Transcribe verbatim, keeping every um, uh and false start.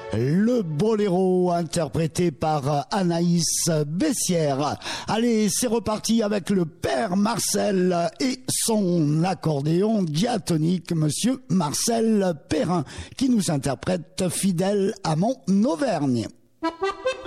le boléro interprété par Anaïs Bessières. Allez, c'est reparti avec le père Marcel et son accordéon diatonique, monsieur Marcel Perrin, qui nous interprète Fidèle à mon Auvergne.